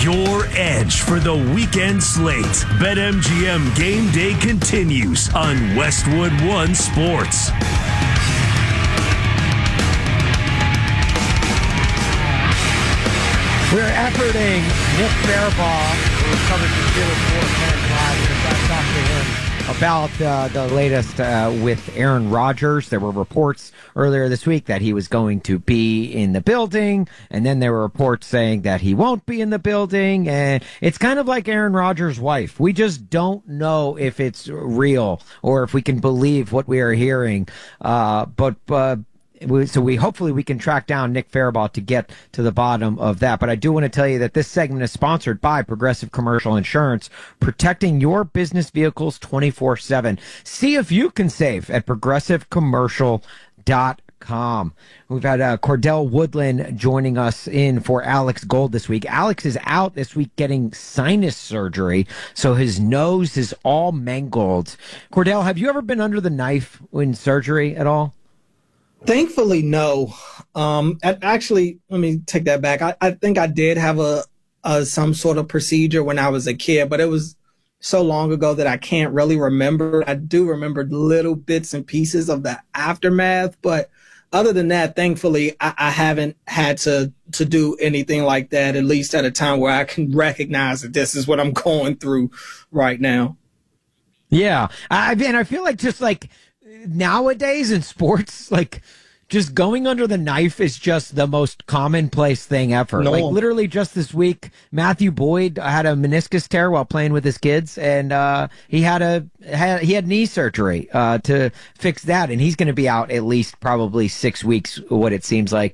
Your edge for the weekend slate. BetMGM Game Day continues on Westwood One Sports. We're efforting Nick Farabaugh, who covers the Steelers 410 Live, to talk to him about the latest with Aaron Rodgers. There were reports earlier this week that he was going to be in the building, and then there were reports saying that he won't be in the building, and it's kind of like Aaron Rodgers' wife. We just don't know if it's real or if we can believe what we are hearing, So hopefully we can track down Nick Farabaugh to get to the bottom of that. But I do want to tell you that this segment is sponsored by Progressive Commercial Insurance, protecting your business vehicles 24/7. See if you can save at progressivecommercial.com. We've had Cordell Woodland joining us in for Alex Gold this week. Alex is out this week getting sinus surgery, so his nose is all mangled. Cordell, have you ever been under the knife in surgery at all? Thankfully, no. Actually, let me take that back. I think I did have some sort of procedure when I was a kid, but it was so long ago that I can't really remember. I do remember little bits and pieces of the aftermath, but other than that, thankfully, I haven't had to do anything like that, at least at a time where I can recognize that this is what I'm going through right now. Yeah. I feel like just like nowadays in sports, like just going under the knife is just the most commonplace thing ever. No. Like literally just this week, Matthew Boyd had a meniscus tear while playing with his kids, and he had knee surgery to fix that, and he's going to be out at least probably 6 weeks, what it seems like.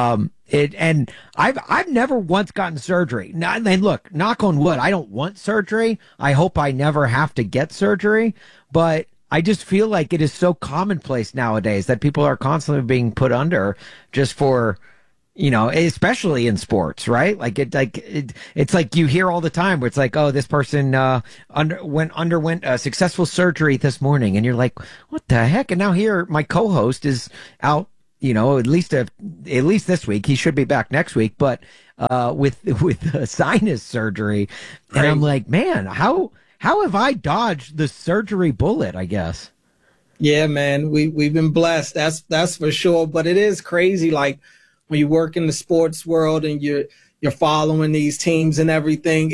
And I've never once gotten surgery. And look, knock on wood, I don't want surgery. I hope I never have to get surgery, but I just feel like it is so commonplace nowadays that people are constantly being put under just for, especially in sports, right? It's like you hear all the time where it's like, oh, this person underwent a successful surgery this morning, and you're like, what the heck? And now here, my co-host is out, at least this week. He should be back next week, but with sinus surgery, and I'm like, man, How have I dodged the surgery bullet, I guess? Yeah, man, we've been blessed. That's for sure. But it is crazy. Like when you work in the sports world and you're following these teams and everything,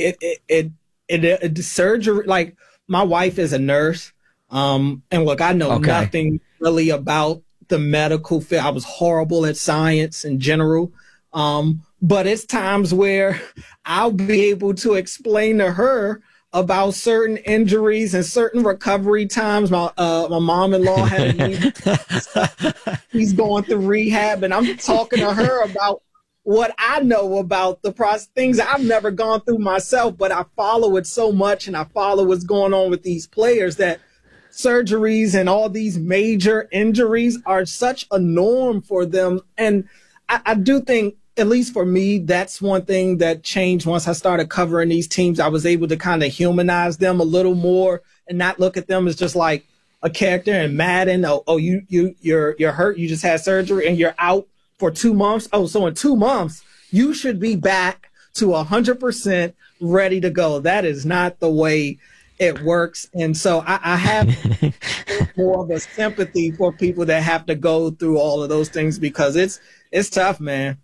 it surgery, like my wife is a nurse. And look, I know nothing really about the medical field. I was horrible at science in general. But it's times where I'll be able to explain to her about certain injuries and certain recovery times. My mom-in-law had a knee. He's going through rehab, and I'm talking to her about what I know about the process, things I've never gone through myself, but I follow it so much, and I follow what's going on with these players, that surgeries and all these major injuries are such a norm for them. And I do think, at least for me, that's one thing that changed once I started covering these teams. I was able to kind of humanize them a little more and not look at them as just like a character in Madden. You're hurt. You just had surgery and you're out for 2 months. Oh, so in 2 months, you should be back to 100% ready to go. That is not the way it works. And so I have more of a sympathy for people that have to go through all of those things, because it's tough, man.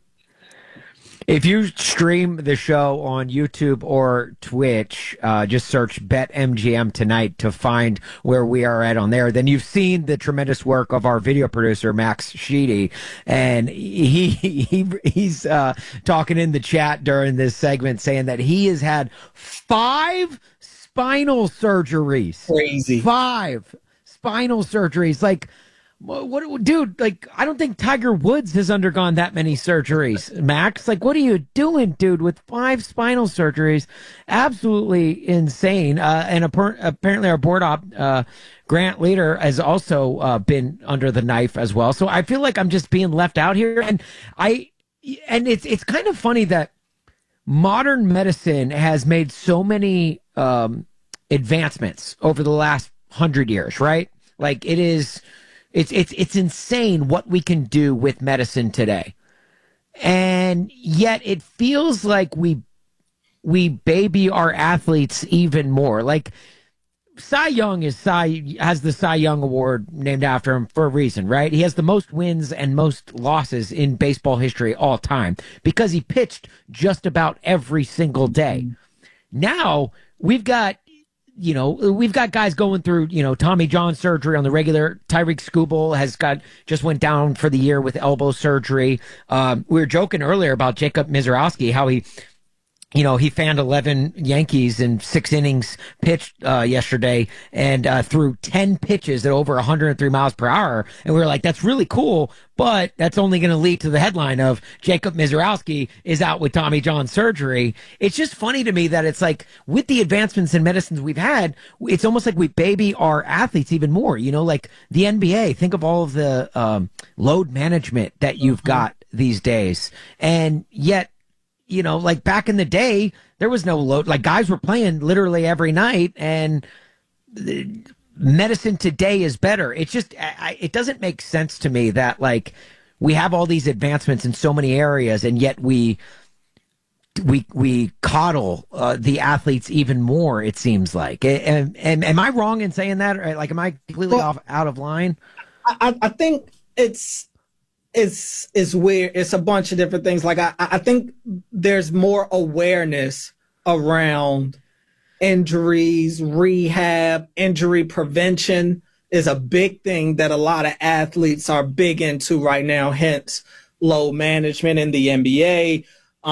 If you stream the show on YouTube or Twitch, just search BetMGM Tonight to find where we are at on there. Then you've seen the tremendous work of our video producer, Max Sheedy. And he's talking in the chat during this segment saying that he has had 5 spinal surgeries. Crazy. 5 spinal surgeries. Like, what, dude? Like, I don't think Tiger Woods has undergone that many surgeries, Max. Like, what are you doing, dude, with 5 spinal surgeries? Absolutely insane. And apparently our board op, Grant Leader, has also been under the knife as well. So I feel like I'm just being left out here. And it's kind of funny that modern medicine has made so many advancements over the last 100 years, right? Like, it's insane what we can do with medicine today. And yet it feels like we we baby our athletes even more. Like Cy Young has the Cy Young Award named after him for a reason, right? He has the most wins and most losses in baseball history all time because he pitched just about every single day. Now we've got guys going through, Tommy John surgery on the regular. Tyreek Skubal just went down for the year with elbow surgery. We were joking earlier about Jacob Mizorowski, how he fanned 11 Yankees in 6 innings pitched yesterday and threw 10 pitches at over 103 miles per hour. And we were like, that's really cool, but that's only going to lead to the headline of Jacob Mizorowski is out with Tommy John surgery. It's just funny to me that it's like with the advancements in medicines we've had, it's almost like we baby our athletes even more. Like the NBA, think of all of the load management that you've got these days. And yet, like back in the day, there was no load. Like guys were playing literally every night, and medicine today is better. It's just, it doesn't make sense to me that like we have all these advancements in so many areas, and yet we coddle the athletes even more. It seems like. Am I wrong in saying that? Or like, am I completely out of line? I think it's weird. It's a bunch of different things. Like I think there's more awareness around injuries, rehab, injury prevention is a big thing that a lot of athletes are big into right now. Hence, load management in the NBA.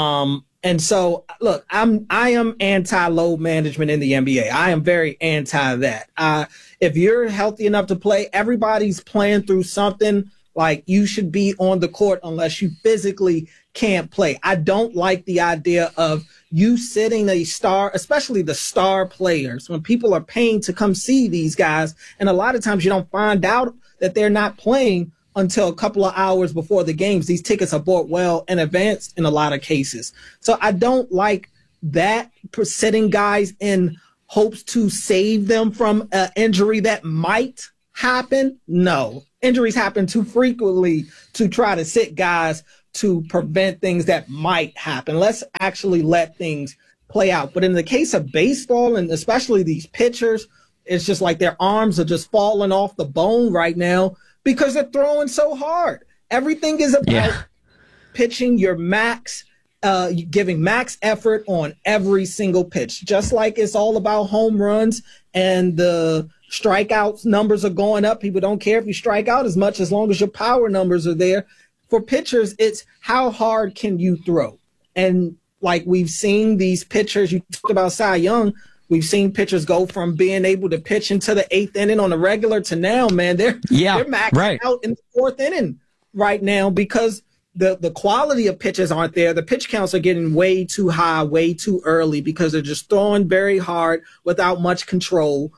And so, look, I am anti-load management in the NBA. I am very anti that. If you're healthy enough to play, everybody's playing through something. Like, you should be on the court unless you physically can't play. I don't like the idea of you sitting a star, especially the star players, when people are paying to come see these guys. And a lot of times you don't find out that they're not playing until a couple of hours before the games. These tickets are bought well in advance in a lot of cases. So I don't like that, sitting guys in hopes to save them from an injury that might happen. No. Injuries happen too frequently to try to sit guys to prevent things that might happen. Let's actually let things play out. But in the case of baseball, and especially these pitchers, it's just like their arms are just falling off the bone right now because they're throwing so hard. Everything is about pitching your max, giving max effort on every single pitch, just like it's all about home runs and the strikeouts numbers are going up. People don't care if you strike out as much as long as your power numbers are there. For pitchers, it's how hard can you throw? And like we've seen these pitchers, you talked about Cy Young, we've seen pitchers go from being able to pitch into the 8th inning on a regular to now, man, they're maxed out in the 4th inning right now because the quality of pitches aren't there. The pitch counts are getting way too high, way too early because they're just throwing very hard without much control.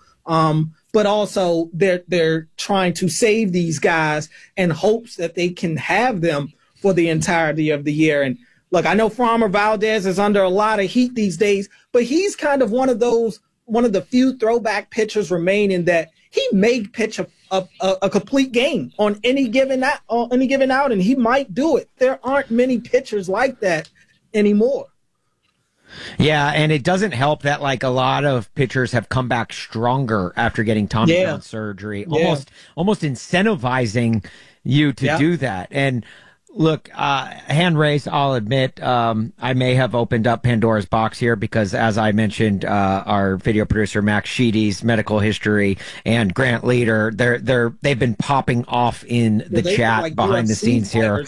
But also they're trying to save these guys in hopes that they can have them for the entirety of the year. And look, I know Framber Valdez is under a lot of heat these days, but he's kind of one of the few throwback pitchers remaining that he may pitch a complete game on any given out, and he might do it. There aren't many pitchers like that anymore. Yeah, and it doesn't help that like a lot of pitchers have come back stronger after getting Tommy John surgery, almost incentivizing you to do that. And look, hand raise, I'll admit, I may have opened up Pandora's box here because, as I mentioned, our video producer Max Sheedy's medical history and Grant Leader, they've been popping off in the chat like behind UFC the scenes here.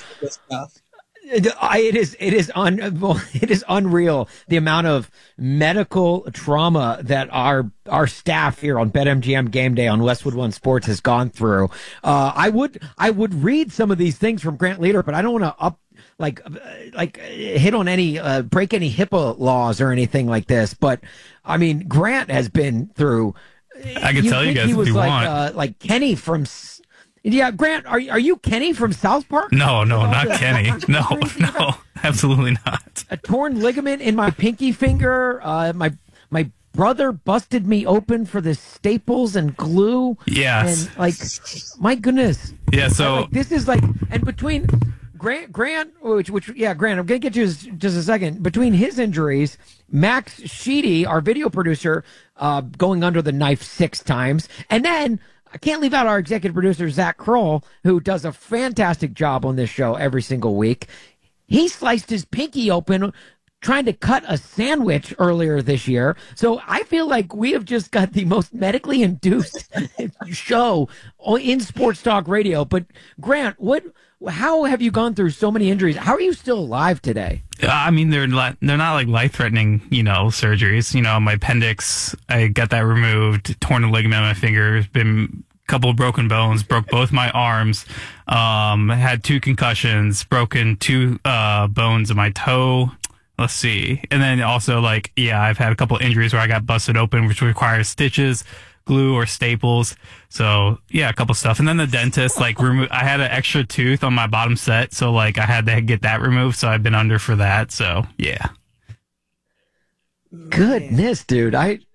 It is unreal the amount of medical trauma that our staff here on BetMGM Game Day on Westwood One Sports has gone through. I would read some of these things from Grant Leader, but I don't want to hit on any break any HIPAA laws or anything like this. But I mean, Grant has been through. I can tell you guys he was if you like want. Like Kenny from. Yeah, Grant, are you Kenny from South Park? No, not Kenny. No, absolutely not. A torn ligament in my pinky finger. My brother busted me open for the staples and glue. Yes. And like, my goodness. Yeah. So this is like, and between Grant, Grant, I'm going to get you just a second. Between his injuries, Max Sheedy, our video producer, going under the knife 6 times, and then I can't leave out our executive producer, Zach Kroll, who does a fantastic job on this show every single week. He sliced his pinky open trying to cut a sandwich earlier this year. So I feel like we have just got the most medically induced show in sports talk radio. But Grant, how have you gone through so many injuries? How are you still alive today? I mean, they're not like life-threatening, surgeries. My appendix, I got that removed, torn a ligament in my finger, been a couple of broken bones, broke both my arms, had 2 concussions, broken 2 bones in my toe. Let's see. And then also, I've had a couple of injuries where I got busted open, which requires stitches, glue, or staples. So, yeah, a couple stuff. And then the dentist, I had an extra tooth on my bottom set. So, I had to get that removed. So, I've been under for that. So, yeah. Goodness, dude.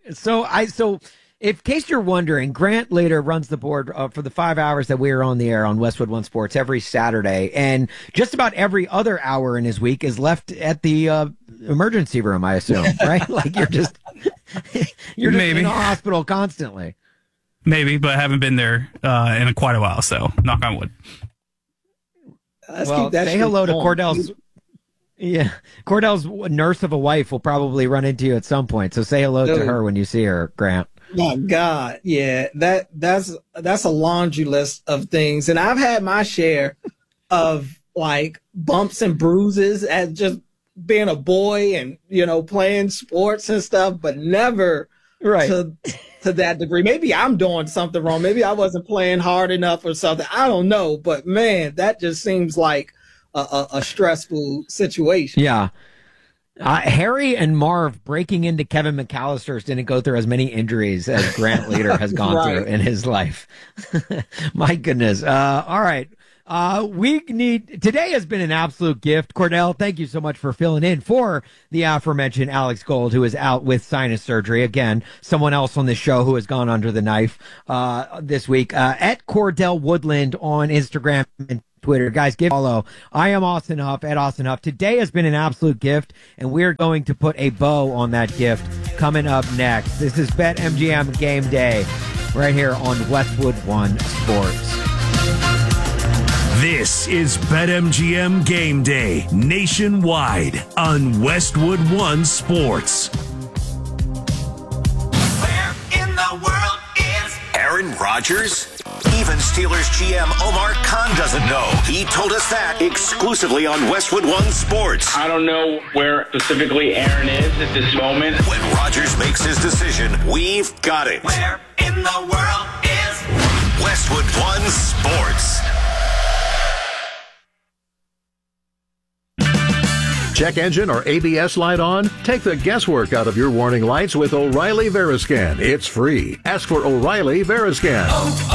In case you're wondering, Grant later runs the board for the 5 hours that we are on the air on Westwood One Sports every Saturday, and just about every other hour in his week is left at the emergency room, I assume, right? You're just Maybe in a hospital constantly. Maybe, but I haven't been there in quite a while, so knock on wood. Say hello to Cordell's. Yeah, Cordell's nurse of a wife will probably run into you at some point, so say hello to her when you see her, Grant. My God, yeah, that's a laundry list of things, and I've had my share of bumps and bruises as just being a boy and playing sports and stuff, but never to that degree. Maybe I'm doing something wrong. Maybe I wasn't playing hard enough or something. I don't know, but man, that just seems like a stressful situation. Yeah. Harry and Marv breaking into Kevin McAllister's didn't go through as many injuries as Grant Leader has gone through in his life. My goodness. All right. Today has been an absolute gift. Cordell, thank you so much for filling in for the aforementioned Alex Gold, who is out with sinus surgery. Again, someone else on this show who has gone under the knife, this week, at Cordell Woodland on Instagram and Twitter. Guys, give a follow. I am Austin Huff at Austin Huff. Today has been an absolute gift, and we're going to put a bow on that gift coming up next. This is BetMGM Game Day right here on Westwood One Sports. This is BetMGM Game Day nationwide on Westwood One Sports. Where in the world is Aaron Rodgers? Even Steelers GM Omar Khan doesn't know. He told us that exclusively on Westwood One Sports. I don't know where specifically Aaron is at this moment. When Rodgers makes his decision, we've got it. Where in the world is Westwood One Sports? Check engine or ABS light on? Take the guesswork out of your warning lights with O'Reilly Veriscan. It's free. Ask for O'Reilly Veriscan.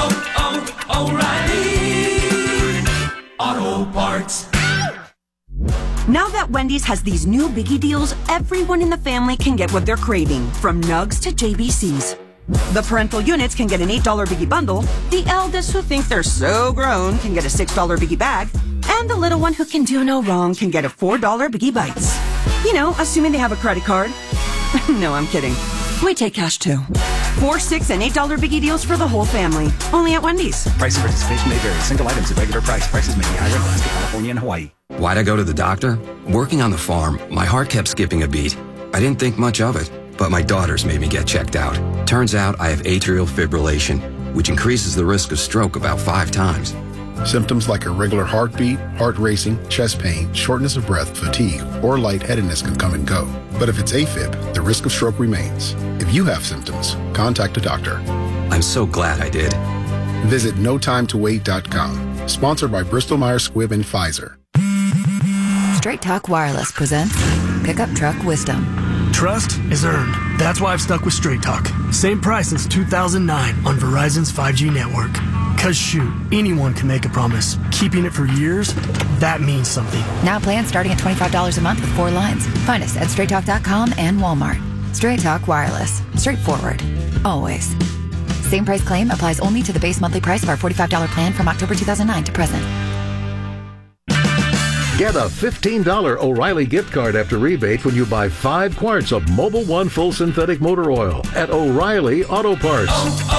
O'Reilly Auto Parts. Now that Wendy's has these new biggie deals, everyone in the family can get what they're craving, from nugs to JBCs. The parental units can get an $8 biggie bundle, the eldest who think they're so grown can get a $6 biggie bag, and the little one who can do no wrong can get a $4 biggie bites. Assuming they have a credit card. No, I'm kidding. We take cash too. $4, $6, and $8 biggie deals for the whole family. Only at Wendy's. Price and participation may vary. Single items at regular price. Prices may be higher in Alaska, California, and Hawaii. Why'd I go to the doctor? Working on the farm, my heart kept skipping a beat. I didn't think much of it, but my daughters made me get checked out. Turns out I have atrial fibrillation, which increases the risk of stroke about 5 times. Symptoms like irregular heartbeat, heart racing, chest pain, shortness of breath, fatigue, or lightheadedness can come and go. But if it's AFib, the risk of stroke remains. If you have symptoms, contact a doctor. I'm so glad I did. Visit NoTimeToWait.com. Sponsored by Bristol-Myers Squibb and Pfizer. Straight Talk Wireless presents Pickup Truck Wisdom. Trust is earned. That's why I've stuck with Straight Talk. Same price since 2009 on Verizon's 5G network. Cause shoot, anyone can make a promise. Keeping it for years, that means something. Now plans starting at $25 a month with 4 lines. Find us at StraightTalk.com and Walmart. Straight Talk Wireless. Straightforward. Always. Same price claim applies only to the base monthly price of our $45 plan from October 2009 to present. Get a $15 O'Reilly gift card after rebate when you buy 5 quarts of Mobil 1 full synthetic motor oil at O'Reilly Auto Parts.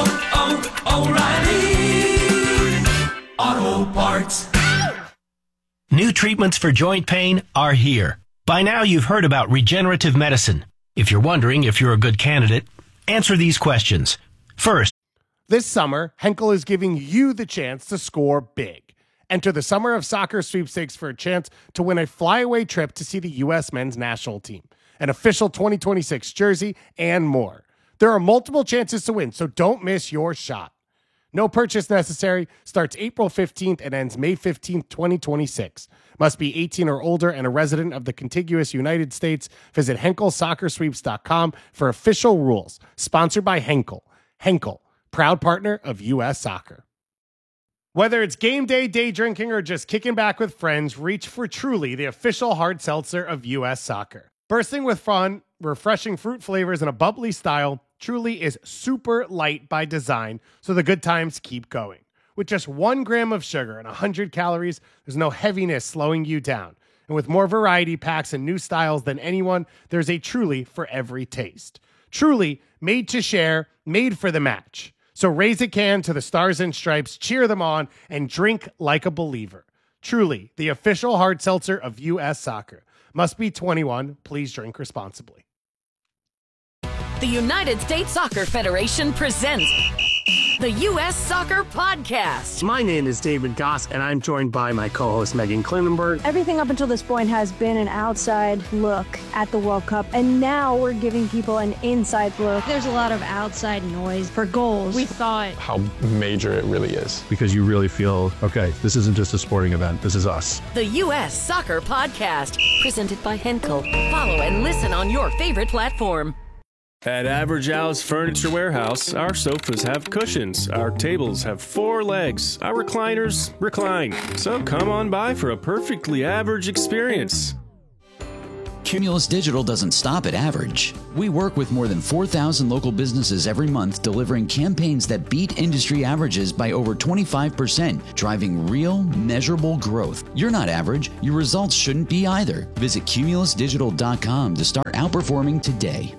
O'Reilly Auto Parts. New treatments for joint pain are here. By now you've heard about regenerative medicine. If you're wondering if you're a good candidate, answer these questions. First, this summer, Henkel is giving you the chance to score big. Enter the Summer of Soccer sweepstakes for a chance to win a flyaway trip to see the U.S. men's national team, an official 2026 jersey, and more. There are multiple chances to win, so don't miss your shot. No purchase necessary. Starts April 15th and ends May 15th, 2026. Must be 18 or older and a resident of the contiguous United States. Visit HenkelSoccerSweeps.com for official rules. Sponsored by Henkel. Henkel, proud partner of U.S. Soccer. Whether it's game day, day drinking, or just kicking back with friends, reach for Truly, the official hard seltzer of U.S. Soccer. Bursting with fun, refreshing fruit flavors, and a bubbly style, Truly is super light by design, so the good times keep going. With just 1 gram of sugar and 100 calories, there's no heaviness slowing you down. And with more variety packs and new styles than anyone, there's a Truly for every taste. Truly, made to share, made for the match. So raise a can to the Stars and Stripes, cheer them on, and drink like a believer. Truly, the official hard seltzer of U.S. Soccer. Must be 21. Please drink responsibly. The United States Soccer Federation presents the U.S. Soccer Podcast. My name is David Goss, and I'm joined by my co-host Megan Klinenberg. Everything up until this point has been an outside look at the World Cup, and now we're giving people an inside look. There's a lot of outside noise for goals. We thought how major it really is. Because you really feel, okay, this isn't just a sporting event, this is us. The U.S. Soccer Podcast, presented by Henkel. Follow and listen on your favorite platform. At Average Al's Furniture Warehouse, our sofas have cushions, our tables have 4 legs, our recliners recline. So come on by for a perfectly average experience. Cumulus Digital doesn't stop at average. We work with more than 4,000 local businesses every month, delivering campaigns that beat industry averages by over 25%, driving real, measurable growth. You're not average. Your results shouldn't be either. Visit cumulusdigital.com to start outperforming today.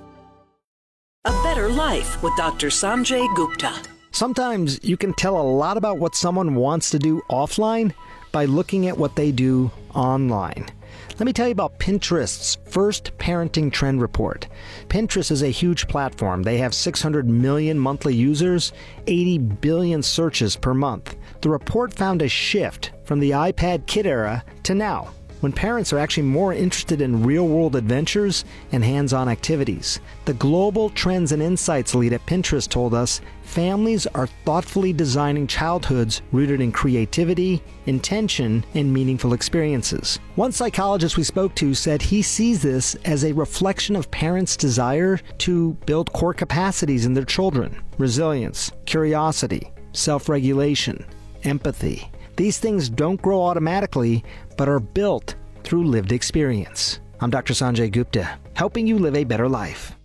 A Better Life with Dr. Sanjay Gupta. Sometimes you can tell a lot about what someone wants to do offline by looking at what they do online. Let me tell you about Pinterest's first parenting trend report. Pinterest is a huge platform. They have 600 million monthly users, 80 billion searches per month. The report found a shift from the iPad kid era to now, when parents are actually more interested in real-world adventures and hands-on activities. The Global Trends and Insights lead at Pinterest told us families are thoughtfully designing childhoods rooted in creativity, intention, and meaningful experiences. One psychologist we spoke to said he sees this as a reflection of parents' desire to build core capacities in their children: resilience, curiosity, self-regulation, empathy. These things don't grow automatically, but are built through lived experience. I'm Dr. Sanjay Gupta, helping you live a better life.